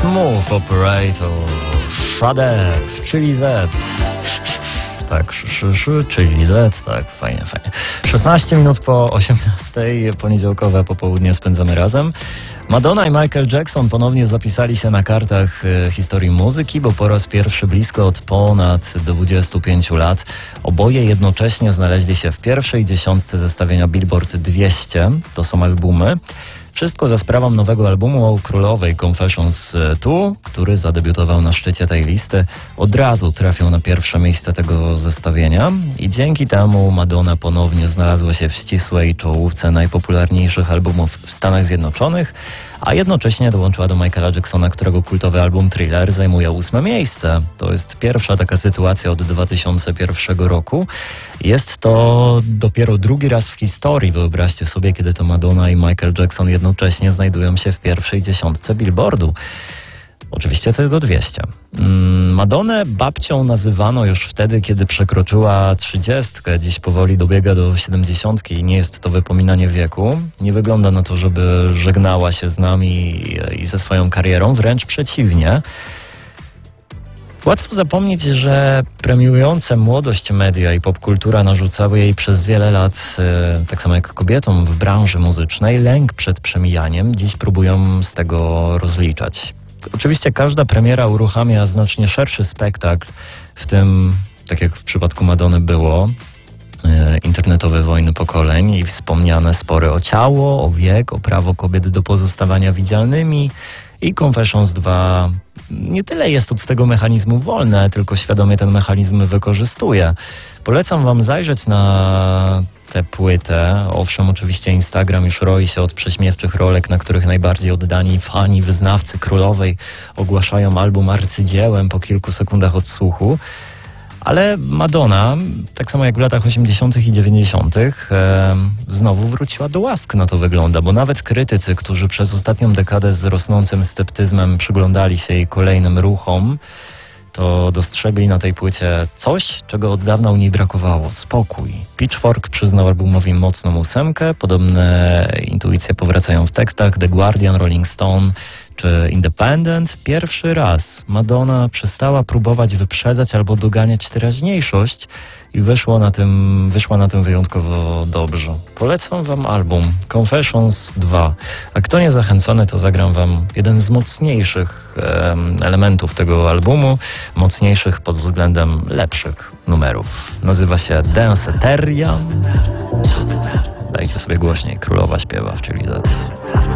Smooth Operator, Shadew, czyli Z. Tak, czyli Z, tak, fajnie. 16 minut po 18, poniedziałkowe popołudnie spędzamy razem. Madonna i Michael Jackson ponownie zapisali się na kartach historii muzyki, bo po raz pierwszy blisko od ponad 25 lat oboje jednocześnie znaleźli się w pierwszej dziesiątce zestawienia Billboard 200, to są albumy. Wszystko za sprawą nowego albumu królowej Confessions 2, który zadebiutował na szczycie tej listy. Od razu trafił na pierwsze miejsce tego zestawienia i dzięki temu Madonna ponownie znalazła się w ścisłej czołówce najpopularniejszych albumów w Stanach Zjednoczonych, a jednocześnie dołączyła do Michaela Jacksona, którego kultowy album Thriller zajmuje 8 miejsce. To jest pierwsza taka sytuacja od 2001 roku. Jest to dopiero drugi raz w historii, wyobraźcie sobie, kiedy to Madonna i Michael Jackson jednocześnie znajdują się w pierwszej dziesiątce Billboardu. Oczywiście tylko 200. Madonnę babcią nazywano już wtedy, kiedy przekroczyła 30. Dziś powoli dobiega do 70. i nie jest to wypominanie wieku. Nie wygląda na to, żeby żegnała się z nami i ze swoją karierą, wręcz przeciwnie. Łatwo zapomnieć, że premiujące młodość media i popkultura narzucały jej przez wiele lat, tak samo jak kobietom w branży muzycznej, lęk przed przemijaniem. Dziś próbują z tego rozliczać. Oczywiście każda premiera uruchamia znacznie szerszy spektakl, w tym, tak jak w przypadku Madonny było, internetowe wojny pokoleń i wspomniane spory o ciało, o wiek, o prawo kobiet do pozostawania widzialnymi i Confessions 2 nie tyle jest od tego mechanizmu wolne, tylko świadomie ten mechanizm wykorzystuje. Polecam wam zajrzeć na tę płytę. Owszem, oczywiście Instagram już roi się od prześmiewczych rolek, na których najbardziej oddani fani, wyznawcy królowej ogłaszają album arcydziełem po kilku sekundach odsłuchu. Ale Madonna, tak samo jak w latach 80. i 90., znowu wróciła do łask, na to wygląda, bo nawet krytycy, którzy przez ostatnią dekadę z rosnącym sceptyzmem przyglądali się jej kolejnym ruchom, to dostrzegli na tej płycie coś, czego od dawna u niej brakowało. Spokój. Pitchfork przyznał albumowi mocną 8. Podobne intuicje powracają w tekstach The Guardian, Rolling Stone czy Independent. Pierwszy raz Madonna przestała próbować wyprzedzać albo doganiać teraźniejszość i wyszła na tym wyjątkowo dobrze. Polecam wam album Confessions 2. A kto nie zachęcony, to zagram wam jeden z mocniejszych elementów tego albumu, mocniejszych pod względem lepszych numerów. Nazywa się Danceteria. Dajcie sobie głośniej, królowa śpiewa w czyli Z.